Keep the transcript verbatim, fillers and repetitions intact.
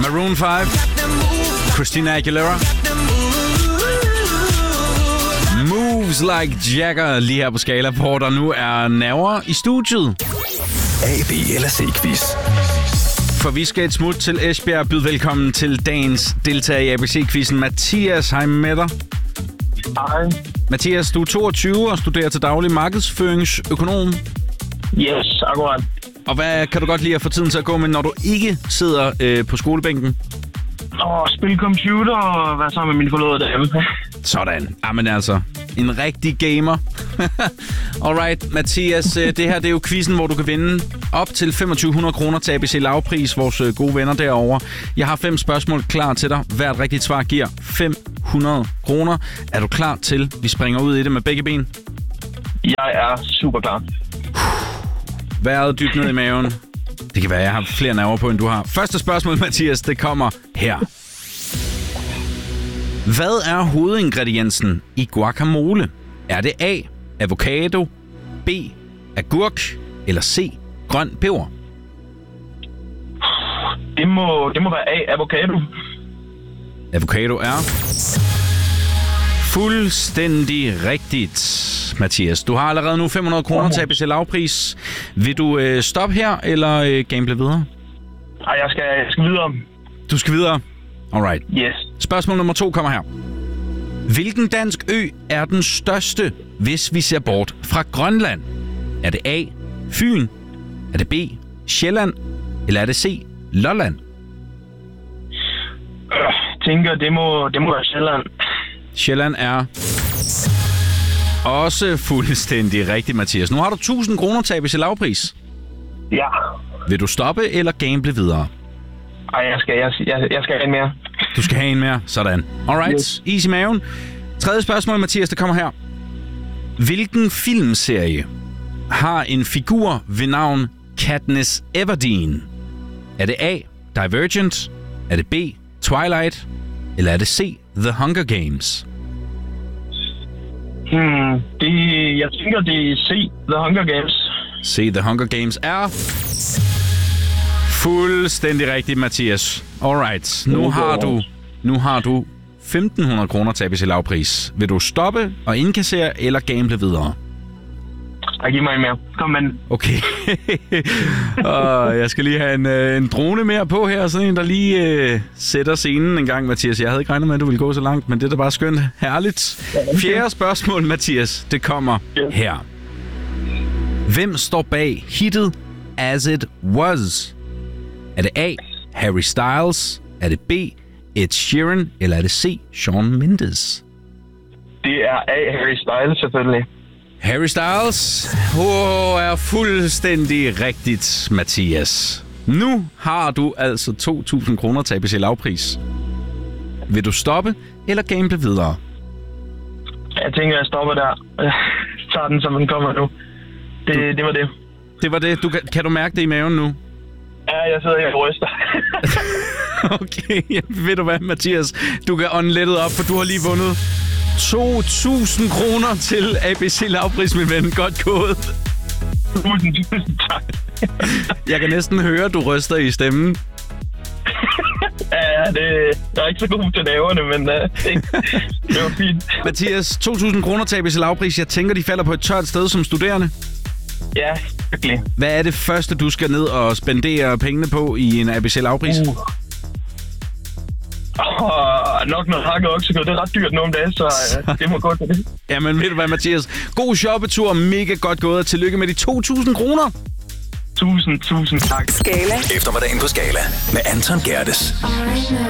Maroon five. Christina Aguilera. Moves like Jagger lige her på Skala, hvor der nu er nerver i studiet. A, B eller C-quiz. For vi skal et smut til Esbjerg. Byd velkommen til dagens deltager i A B C-quizzen. Mathias, hej med dig. Hej. Mathias, du er toogtyve og studerer til daglig markedsføringsøkonom. Yes, akkurat. Og hvad kan du godt lide at få tiden til at gå med, når du ikke sidder øh, på skolebænken? Åh, spille computer og være sammen med mine forlovede dame. Sådan. Jamen altså, en rigtig gamer. Alright, Mathias, det her det er jo quizzen, hvor du kan vinde op til femogtyve hundrede kroner til A B C Lavpris, vores gode venner derovre. Jeg har fem spørgsmål klar til dig. Hvert rigtigt svar giver fem hundrede kroner. Er du klar til, vi springer ud i det med begge ben? Jeg er super klar. Vejret dybt ned i maven. Det kan være, jeg har flere nerver på, end du har. Første spørgsmål, Mathias, det kommer her. Hvad er hovedingrediensen i guacamole? Er det A, avocado, B, agurk eller C, grøn peber? Det må, det må være A, avocado. Avocado er fuldstændig rigtigt, Mathias. Du har allerede nu fem hundrede kroner til A B C Lavpris. Vil du øh, stoppe her, eller øh, gamble videre? Ej, jeg skal, jeg skal videre. Du skal videre? Alright. Yes. Spørgsmål nummer to kommer her. Hvilken dansk ø er den største, hvis vi ser bort fra Grønland? Er det A, Fyn? Er det B, Sjælland? Eller er det C, Lolland? Øh, tænker, det må, det må være Sjælland. Sjælland er også fuldstændig rigtigt, Mathias. Nu har du tusind kroner til A B C Lavpris. Ja. Vil du stoppe eller gamble videre? Ej, jeg skal, jeg, jeg, jeg skal have en mere. Du skal have en mere. Sådan. Alright. Yes. Is i maven. Tredje spørgsmål, Mathias, det kommer her. Hvilken filmserie har en figur ved navn Katniss Everdeen? Er det A, Divergent? Er det B, Twilight? Eller er det C, The Hunger Games? Hmm, det, jeg tænker, det er C, The Hunger Games. C, The Hunger Games er fuldstændig rigtigt, Mathias. Alright. Nu har du, nu har du femten hundrede kroner til A B C Lavpris. Vil du stoppe og indkassere eller gamble videre? Jeg giver mig en mere. Kom, mand. Okay. Og jeg skal lige have en, en drone mere på her. Sådan en, der lige øh, sætter scenen en gang, Mathias. Jeg havde ikke regnet med, at du ville gå så langt, men det er da bare skønt. Herligt. Fjerde spørgsmål, Mathias. Det kommer her. Hvem står bag hittet As It Was? Er det A, Harry Styles? Er det B, Ed Sheeran? Eller er det C, Shawn Mendes? Det er A, Harry Styles, selvfølgelig. Harry Styles oh, er fuldstændig rigtigt, Mathias. Nu har du altså to tusind kroner til A B C Lavpris. Vil du stoppe eller gamble videre? Jeg tænker, jeg stopper der. Jeg tager den, som den kommer nu. Det, du, det var det. Det var det. Du, kan, kan du mærke det i maven nu? Ja, jeg sidder her og ryster. Okay, ved du hvad, Mathias? Du kan ånde lettet op, for du har lige vundet to tusind kroner til A B C Lavpris, min ven. Godt gået. Tusind, tusind tak. Jeg kan næsten høre, du ryster i stemmen. Ja, det, jeg er ikke så god til naverne, men uh, det, det var fint. Mathias, to tusind kroner til A B C Lavpris. Jeg tænker, de falder på et tørt sted som studerende. Ja, virkelig. Hvad er det første, du skal ned og spendere pengene på i en A B C Lavpris? Uh. Oh, nok noget hakket oksekød. Det er ret dyrt nu om dagen, så uh, det må gå til det. Jamen, ved du hvad, Mathias? God shoppetur. Mega godt gået, og tillykke med de to tusind kroner. Tusind, tusind tak. Skala. Eftermiddagen på Skala med Anton Gerdes.